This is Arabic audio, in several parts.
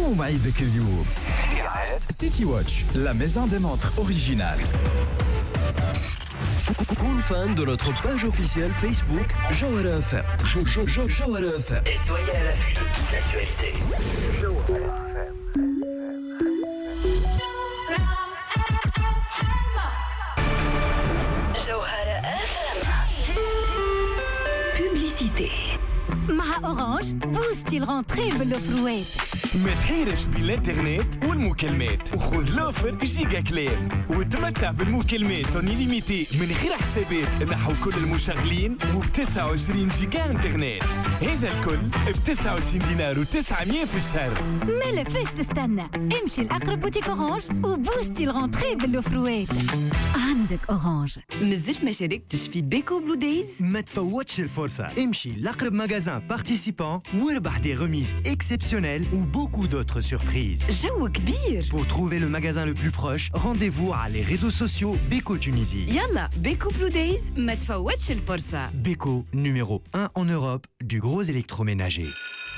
قوم عيدك اليوم. سيتي واتش, la maison des montres originale. Cool fan de notre page officielle Facebook Jawara FM. Jawara FM. Et soyez à l'affût de toute l'actualité. Jawara FM. Publicité. مع أورانج بوستي الغونتري بالأوفروات. ما تحيرش بالإنترنت والمكالمات وخذ لوفر جيجا كلام وتمتع بالمكالمات ليميتي من غير حسابات نحو كل المشغلين وب29 جيجا انترنت. هذا الكل ب29 دينار و900 في الشهر. ما لفاش تستنى، امشي لأقرب بوتيك أورانج وبوستي الغونتري بالأوفروات. عندك أورانج. نزلت ما شاركتش في بيكو بلو دايز؟ ما تفوتش الفرصة، امشي لأقرب مغازان participant واربح des remises exceptionnelles ou beaucoup d'autres surprises. جو كبير. Pour trouver le magasin le plus proche, rendez-vous à les réseaux sociaux Beko Tunisie. يلا بيكو بلو دايز ما تفوتش الفرصة. Beko, numéro 1 en Europe du gros électroménager.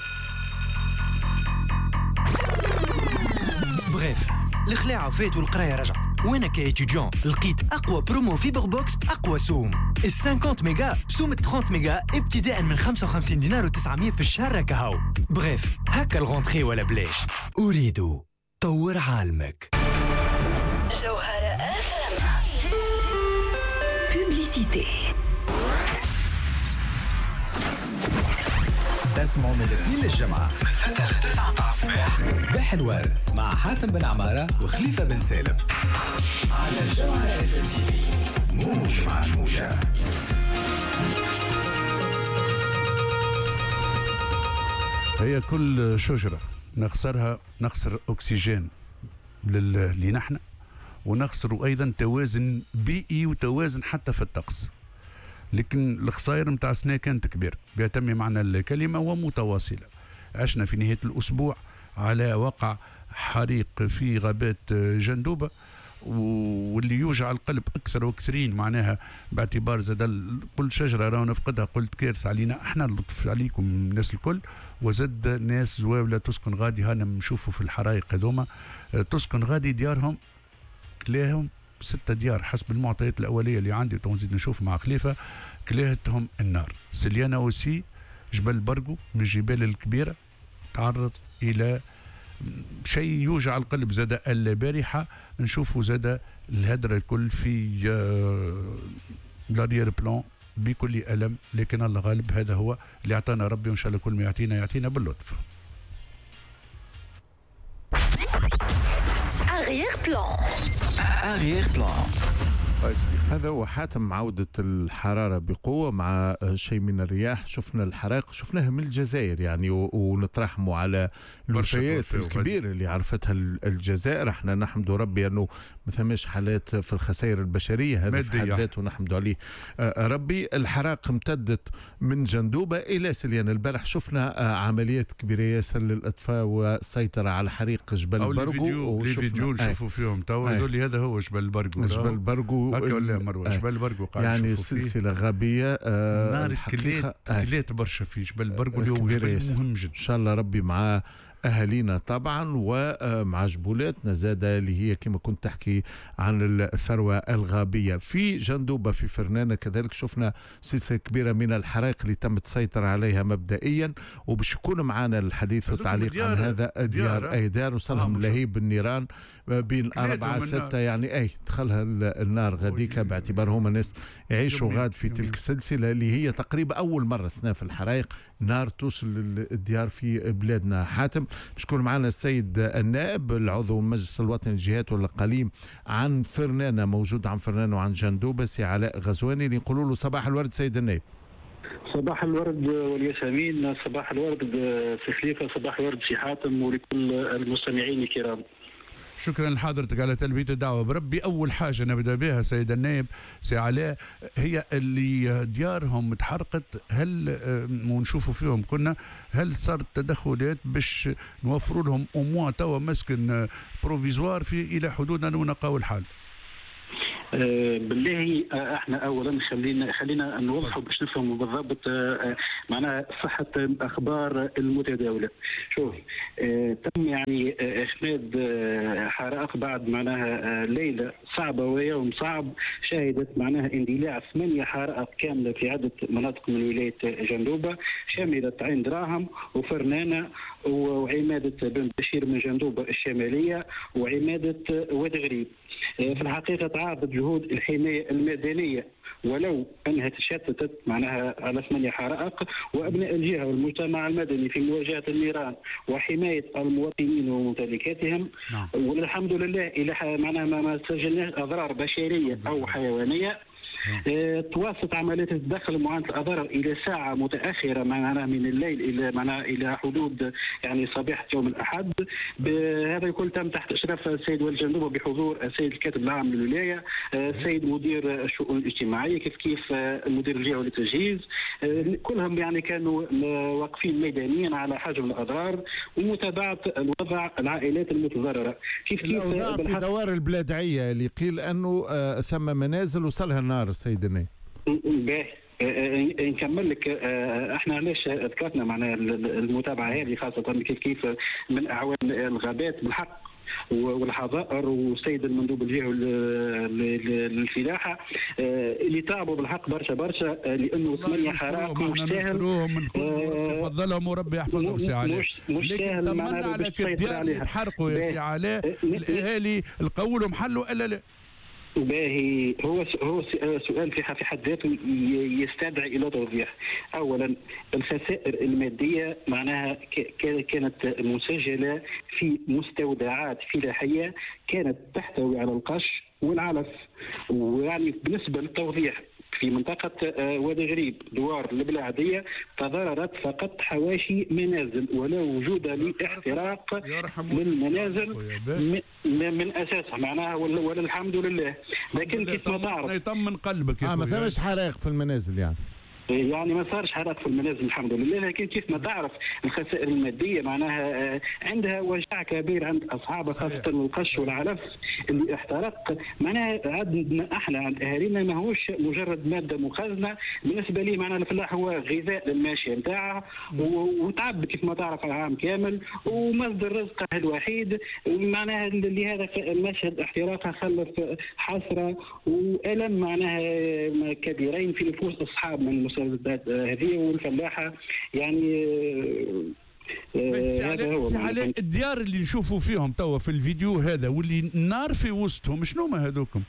Bref, الخلاعة فات والقراية رجعت. وانا كايتيديون لقيت اقوى برومو فيبر بوكس باقوى سوم. ال 50 ميجا بسوم 30 ميجا ابتداء من 55 دينار و900 في الشهر كهو. بريف هكا الغونتري ولا بلاش. اريد طور عالمك. جوهرة FM. Publicité. تسمعوا من الاثنين للجمعة من 6 ل 9 الصباح صباح الورد مع حاتم بن عمارة وخليفة بن سالم على جوهرة FM TV. موج مع الموجة. هي كل شجرة نخسرها نخسر أكسجين اللي نحن، ونخسر أيضا توازن بيئي وتوازن حتى في الطقس. لكن الخسائر متاع السنة كانت كبيرة بيتم معنى الكلمة ومتواصلة. عشنا في نهاية الأسبوع على وقع حريق في غابات جندوبة، واللي يوجع القلب أكثر وأكثرين معناها، باعتبار زاد كل شجرة رانا نفقدها قلت كارث علينا احنا، اللطف عليكم الناس الكل. وزد ناس زواولة تسكن غادي، هانا نشوفوا في الحرائق هذوما تسكن غادي ديارهم كلاهم 6 ديار حسب المعطيات الأولية اللي عندي، ونزيد نشوف مع خليفة كلاهتهم النار. سليانا أوسي جبل برقو من الجبال الكبيرة تعرض إلى شيء يوجع القلب. زاد البارحة نشوفوا زاد الهدر الكل في لاريير بلان بكل ألم، لكن الله غالب. هذا هو اللي أعطانا ربي، وإن شاء الله كل ما يعطينا باللطف. Arrière plan. هذا هو حاتم عودة الحرارة بقوة مع شيء من الرياح. شفنا الحرائق شفناها من الجزائر يعني، ونترحموا على الوفيات الكبيرة اللي عرفتها الجزائر. احنا نحمد ربي انه ما ثماش حالات في الخسائر البشرية، هذا في حد ذاته نحمد عليه ربي. الحرائق امتدت من جندوبة الى سليان. البارح شفنا عمليات كبيرة ياسر للاطفاء والسيطرة على حريق جبل برقو. الفيديو نشوفوا فيهم توا يقول لي هذا هو جبل برقو. جبل برقو هكا ولا مروه جبل برقو قاعد يعني سلسلة غابية. نار كليت برشا في جبل برقو اللي هو جبل مهم جدا. إن شاء الله ربي مع أهالينا طبعا ومع جبولاتنا زاد اللي هي كما كنت تحكي عن الثروة الغابية. في جندوبة في فرنانة كذلك شفنا سلسلة كبيرة من الحرائق اللي تم السيطرة عليها مبدئيا، وباش يكون معنا الحديث والتعليق عن هذا. ديار وصلهم لهيب النيران بين 4-6 يعني دخلها النار غاديكا، باعتبار هما ناس يعيشوا غاد في تلك السلسلة اللي هي تقريبا أول مرة سنة في الحرائق نار توصل الديار في بلادنا. حاتم بشكون معنا السيد النائب العضو المجلس الوطني للجهات والأقاليم عن فرنانة، موجود عن فرنانة وعن جندوبة، سي علاء غزواني، اللي نقولوا له صباح الورد سيد النائب. صباح الورد والياسمين، صباح الورد سي خليفة، صباح الورد سي حاتم، ولكل المستمعين الكرام. شكرا لحضرتك على تلبية الدعوة. بربي أول حاجة نبدأ بها سيد النائب سي علاء هي اللي ديارهم تحرقت، هل ونشوفوا فيهم كنا هل صارت تدخلات باش نوفروا لهم أموا توا مسكن بروفيزوار في إلى حدود أن نقاو الحال؟ بالله احنا اولا خلينا نوضحوا باش نفهموا بالضبط معناها صحه الاخبار المتداوله. شوف تم يعني اخماد حرائق بعد معناها ليله صعبه ويوم صعب شهدت معناها اندلاع 8 حرائق كامله في عده مناطق من ولايه جندوبه، شملت عين دراهم وفرنانه وعماده بن بشير من جندوبه الشماليه وعماده وادي غريب. في الحقيقه تعاقدت جهود الحمايه المدنيه ولو انها تشتتت معناها على 8 حرائق، وابناء الجهه والمجتمع المدني في مواجهه النيران وحمايه المواطنين وممتلكاتهم. والحمد لله الى معناها ما سجلناش اضرار بشريه او حيوانيه. تواصلت عمليات التدخل ومعاينه الاضرار الى ساعه متاخره معناها من الليل الى معناها الى حدود يعني صبيحه يوم الاحد. هذا الكل تم تحت اشراف السيد والي جندوبه بحضور السيد الكاتب العام للولايه، السيد مدير الشؤون الاجتماعيه، كيف المدير الجهوي للتجهيز، كلهم يعني كانوا واقفين ميدانيا على حجم الاضرار ومتابعه الوضع العائلات المتضرره. كيف الاوضاع في دوار البلادعيه اللي قيل انه ثم منازل وصلها النار سيدنا. نكمل لك احنا علاش ذكرنا معناها المتابعه هذه خاصه كيف من اعوان الغابات بالحق والحظائر والسيد المندوب الجهوي للفلاحه اللي تعبوا بالحق برشا لانه 8 حرائق مش سهل. نفضلهم وربي يحفظهم سي علاء. مش سهل طمنا على الديار اللي تحرقوا يا سي علاء، الاهالي لقوا لهم حل والا لا؟ باهي هو سؤال في حد ذاته يستدعي الى توضيح. اولا الخسائر الماديه معناها كانت مسجله في مستودعات فلاحيه كانت تحتوي على القش والعلف، ويعني بالنسبه للتوضيح في منطقة وادي غريب دوار البلادية تضررت فقط حواشي منازل ولا وجود لاحتراق للمنازل من أساسها معناها ولا الحمد لله. لكن كيف ما تعرف يطمن قلبك ما ثمش حرائق في المنازل يعني ما صارش حرائق في المنازل الحمد لله. لكن كيف ما تعرف الخسائر الماديه معناها عندها وجع كبير عند اصحابها خاصه القش والعلف اللي احترق. معناها عندنا احنا عند اهالينا ماهوش مجرد ماده مخزنه، بالنسبه لي معناها الفلاح هو غذاء للماشيه نتاعه وتعب كيف ما تعرف العام كامل ومصدر رزقه الوحيد. معناها لهذا المشهد احتراقها خلف حسره والم معناها كبيرين في نفوس اصحاب من هذه والفلاحه. يعني سي علاء الديار اللي نشوفوا فيهم توا في الفيديو هذا واللي النار في وسطهم شنو ما هذوكم؟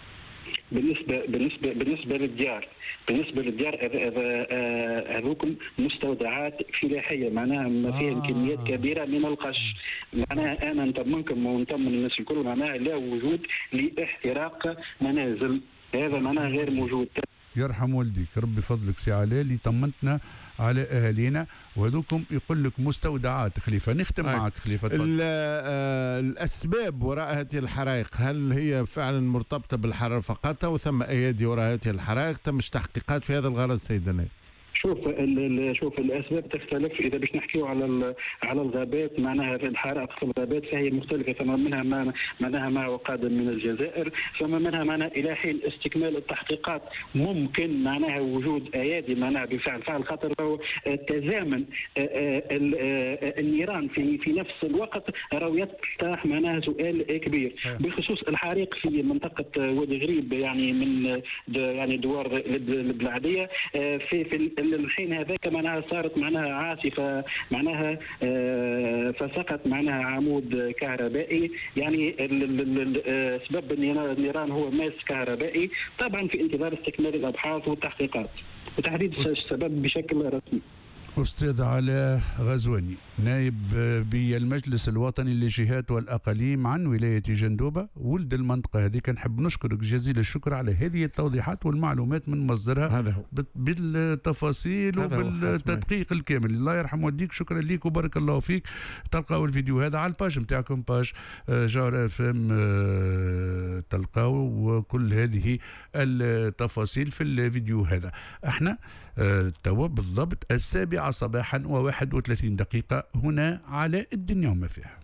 بالنسبه للديار هذوكم مستودعات فلاحيه معناها ما فيها كميات كبيره من القش. معناها انا نطمنكم ونطمن الناس الكل معناها لا وجود لاحتراق منازل، هذا معناها غير موجود. يرحم والديك ربي فضلك سي علاء اللي طمنتنا على اهالينا وهذوكم يقول لك مستودعات. خليفه نختم معك خليفه تفضل. الاسباب وراء هذه الحرائق هل هي فعلا مرتبطه بالحراره فقط او ثم ايادي وراء هذه الحرائق؟ تمش تحقيقات في هذا الغرض سيدنا؟ شوف الاسباب تختلف. اذا باش نحكيو على الغابات معناها الحرائق في الغابات فهي مختلفه. ثم منها معناها ما هو قادم من الجزائر، ثم منها معناها الى حين استكمال التحقيقات ممكن معناها وجود ايادي معناها بفعل خاطر تزامن النيران في نفس الوقت راهو يطرح معناها سؤال كبير بخصوص الحريق في منطقه وادي غريب يعني من يعني دوار البلاديه. في الحين هذاك معناها صارت معناها عاصفه معناها فسقط معناها عمود كهربائي. يعني سبب النيران هو ماس كهربائي، طبعا في انتظار استكمال الابحاث والتحقيقات وتحديد السبب بشكل رسمي. أستاذ علاء غزواني نائب بالمجلس الوطني للجهات والأقاليم عن ولاية جندوبة ولد المنطقة هذه، كنحب نشكرك جزيل الشكر على هذه التوضيحات والمعلومات من مصدرها بالتفاصيل وبالتدقيق الكامل. الله يرحم والديك، شكرا ليك وبارك الله فيك. تلقاو الفيديو هذا على الباج نتاعكم باج جوهرة FM، تلقاو وكل هذه التفاصيل في الفيديو هذا. احنا توا بالضبط 7 صباحا و31 دقيقة هنا على الدنيا وما فيها.